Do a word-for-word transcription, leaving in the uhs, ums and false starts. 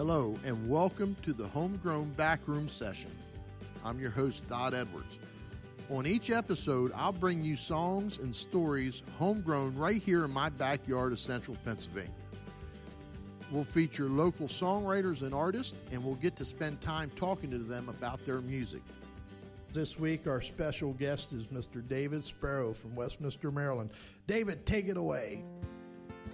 Hello, and welcome to the Homegrown Backroom Session. I'm your host, Dodd Edwards. On each episode, I'll bring you songs and stories homegrown right here in my backyard of central Pennsylvania. We'll feature local songwriters and artists, and we'll get to spend time talking to them about their music. This week, our special guest is Mister David Sparrow from Westminster, Maryland. David, take it away.